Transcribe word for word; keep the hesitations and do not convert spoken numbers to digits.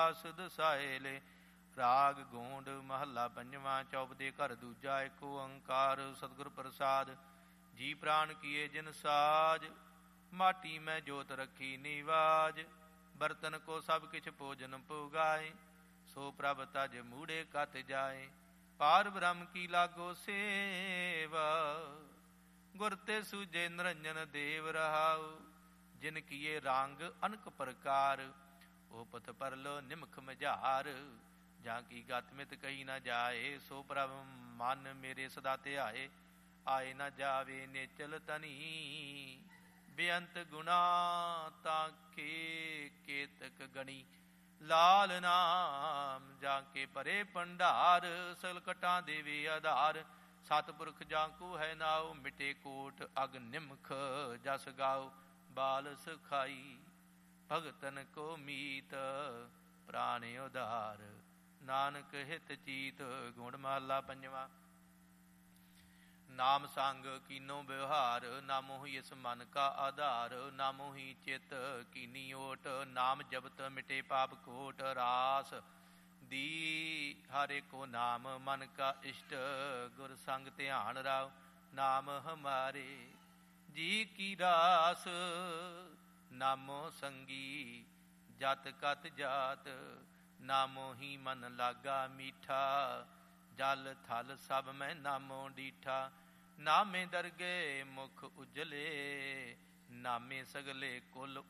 ਦਸਾਇਲੇ। ਰਾਗ ਗੋਂਡ ਮਹੱਲਾ ਪੰਜਵਾਂ। ਚੌਪਦੇ ਘਰ ਦੂਜਾ। ਏਕ ਓੰਕਾਰ ਸਤਿਗੁਰ ਪ੍ਰਸਾਦ। ਜੀ ਪ੍ਰਾਨ ਕੀਏ ਜਿਨ ਸਾਜ, ਮਾਟੀ ਮੈਂ ਜੋਤ ਰੱਖੀ ਨੀਵਾਜ। ਬਰਤਨ ਕੋ ਸਭ ਕਿਛ ਭੋਜਨ ਪੁਗਾਏ, ਸੋ ਪ੍ਰਭ ਤਜ ਮੂੜੇ ਕਤ ਜਾਏ। ਪਾਰ ਬ੍ਰਹਮ ਕੀ ਲਾਗੋ ਸੇਵਾ, ਗੁਰ ਤੇ ਸੂਝੇ ਨਿਰੰਜਨ ਦੇਵ ਰਹਾਉ। ਜਿਨ ਕੀਏ ਰੰਗ ਅਨਕ ਪ੍ਰਕਾਰ, ਉਹ ਪਥ ਪਰਲੋ ਨਿਮਖ ਮਝਾਰ। ਜਾਂ ਕੀ ਗਤ ਮਿਤ ਕਹੀ ਨਾ ਜਾਏ, ਸੋ ਪ੍ਰਭ ਮਨ ਮੇਰੇ ਸਦਾ ਧਿਆਏ। ਆਏ ਨਾ ਜਾਵੇ ਨੇਚਲ ਤਨੀ, ਬੇਅੰਤ ਗੁਣਾ ਤਾਕੇ ਕੇਤਕ ਗਣੀ। ਲਾਲ ਨਾਮ ਜਾਂ ਕੇ ਪਰੇ ਭੰਡਾਰ, ਸਗਲ ਕਟਾਂ ਦੇਵੇ ਆਧਾਰ। ਸਤਿਪੁਰਖ ਜਾਂ ਕੋ ਹੈ ਨਾਉ, ਮਿਟੇ ਕੋਟ ਅਗ ਨਿਮਖ ਜਸ ਗਾਉ। ਬਾਲ ਸਖਾਈ ਭਗਤਨ ਕੋ ਮੀਤ, ਪ੍ਰਾਣ ਉਧਾਰ ਨਾਨਕ ਹਿਤ ਚੀਤ। ਗੁਣ ਮਹੱਲਾ ਪੰਜਵਾਂ। ਨਾਮ ਸੰਗ ਕੀਨੋ ਵਿਵਹਾਰ, ਨਾਮੋ ਹੀ ਇਸ ਮਨ ਕਾ ਆਧਾਰ। ਨਾਮੋ ਹੀ ਚਿਤ ਕੀਨੀ ਓਟ, ਨਾਮ ਜਪਤ ਮਿਟੇ ਪਾਪ ਕੋਟ। ਰਾਸ ਦੀ ਹਰਿ ਕੋ ਨਾਮ, ਮਨ ਕਾ ਇਸ਼ਟ ਗੁਰ ਸੰਗ ਧਿਆਨ ਰਾਉ। ਨਾਮ ਹਮਾਰੇ ਜੀ ਕੀ ਰਾਸ, ਨਾਮੋ ਸੰਗੀ ਜਤ ਕਤ ਜਾਤ। ਨਾਮੋ ਹੀ ਮਨ ਲਾਗਾ ਮੀਠਾ, ਜਲ ਥਲ ਸਭ ਮੈਂ ਨਾਮੋ ਡੀਠਾ। ਨਾਮੇ ਦਰਗੇ ਮੁਖ ਉਜਲੇ, ਨਾਮੇ ਸਗਲੇ ਕੁਲ